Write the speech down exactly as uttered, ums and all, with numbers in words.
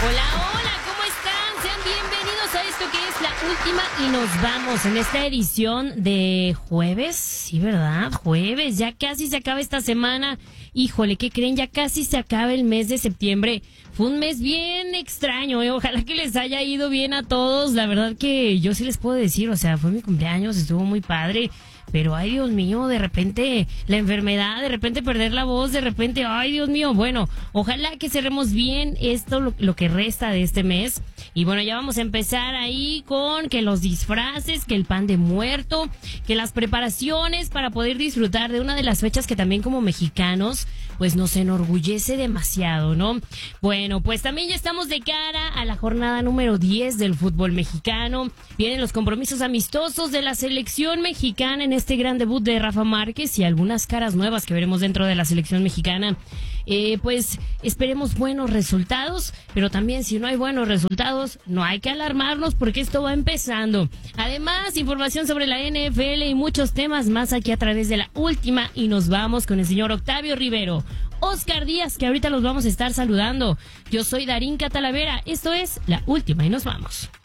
Hola, hola, ¿cómo están? Sean bienvenidos a esto que es la última y nos vamos en esta edición de jueves, sí, ¿verdad? Jueves, ya casi se acaba esta semana. Híjole, ¿qué creen? Ya casi se acaba el mes de septiembre. Fue un mes bien extraño, ¿eh? Ojalá que les haya ido bien a todos. La verdad que yo sí les puedo decir, o sea, fue mi cumpleaños, estuvo muy padre. Pero, ay, Dios mío, de repente la enfermedad, de repente perder la voz, de repente, ay, Dios mío. Bueno, ojalá que cerremos bien esto, lo, lo que resta de este mes. Y bueno, ya vamos a empezar ahí con que los disfraces, que el pan de muerto, que las preparaciones para poder disfrutar de una de las fechas que también como mexicanos, pues nos enorgullece demasiado, ¿no? Bueno, pues también ya estamos de cara a la jornada número diez del fútbol mexicano. Vienen los compromisos amistosos de la selección mexicana en este gran debut de Rafa Márquez y algunas caras nuevas que veremos dentro de la selección mexicana. Eh, pues esperemos buenos resultados, pero también si no hay buenos resultados, no hay que alarmarnos porque esto va empezando. Además, información sobre la N F L y muchos temas más aquí a través de la última y nos vamos con el señor Octavio Rivero, Oscar Díaz, que ahorita los vamos a estar saludando. Yo soy Darín Catalavera, esto es La Última y nos vamos.